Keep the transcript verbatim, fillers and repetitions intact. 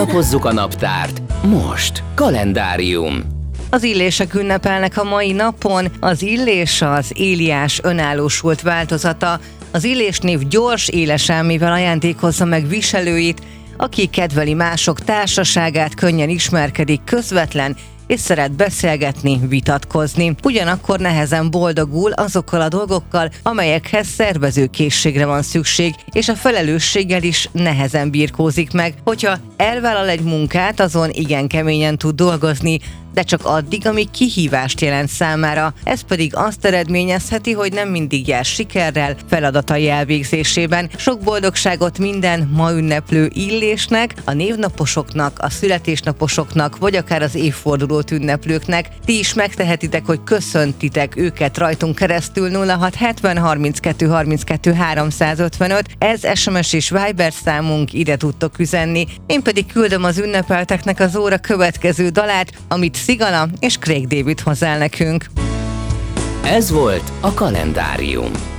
Lapozzuk a naptárt. Most kalendárium. Az illések ünnepelnek a mai napon. Az illés az Éliás önállósult változata. Az illés név gyors, éles elmével ajándékozza meg viselőit, aki kedveli mások társaságát, könnyen ismerkedik, közvetlen, és szeret beszélgetni, vitatkozni. Ugyanakkor nehezen boldogul azokkal a dolgokkal, amelyekhez szervezőkészségre van szükség, és a felelősséggel is nehezen birkózik meg. Hogyha elvállal egy munkát, azon igen keményen tud dolgozni, de csak addig, amíg kihívást jelent számára. Ez pedig azt eredményezheti, hogy nem mindig jár sikerrel feladatai elvégzésében. Sok boldogságot minden ma ünneplő illésnek, a névnaposoknak, a születésnaposoknak, vagy akár az évfordulót ünneplőknek. Ti is megtehetitek, hogy köszöntitek őket rajtunk keresztül. Nulla hat hetven harminckettő harminckettő háromszázötvenöt. Ez es em es és Viber számunk, ide tudtok üzenni. Én pedig küldöm az ünnepelteknek az óra következő dalát, amit Szigana és Craig David hoz el nekünk. Ez volt a kalendárium.